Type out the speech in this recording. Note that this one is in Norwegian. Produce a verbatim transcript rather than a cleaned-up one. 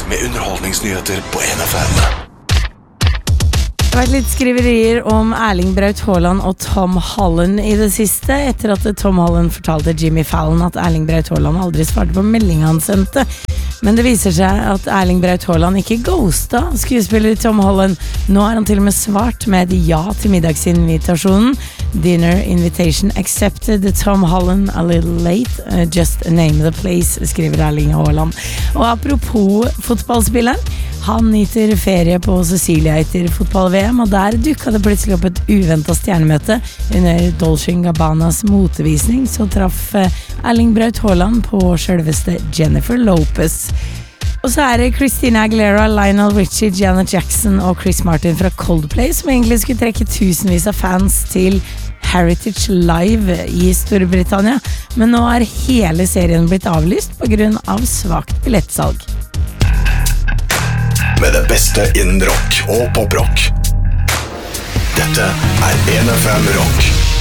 med underholdningsnyheter på N F M. Det har vært litt skriverier om Erling Braut Haaland og Tom Holland i det siste, etter at Tom Holland fortalte Jimmy Fallon at Erling Braut Haaland aldri svarte på meldingen han sendte. Men det viser seg at Erling Braut Haaland ikke ghosta skuespiller Tom Holland. Nå har han til og med svart med et ja til middagsinvitasjonen. Dinner invitation accepted. Tom Holland a little late. Uh, just name the place, skriver Erling Haaland. Og apropos fotballspilleren, han nyter ferie på Cecilia etter fotball-V M, og der dukket det plutselig opp et uventet stjernemøte. Under Dolce and Gabbanas motevisning så traff Erling Braut Haaland på selveste Jennifer Lopez. Og så er det Christina Aguilera, Lionel Richie, Janet Jackson og Chris Martin fra Coldplay som egentlig skulle trekke tusenvis av fans til Heritage Live i Storbritannia, men nå er hele serien blitt avlyst på grunn av svagt billettsalg. Med det beste innen rock og poprock. Dette er N F M Rock.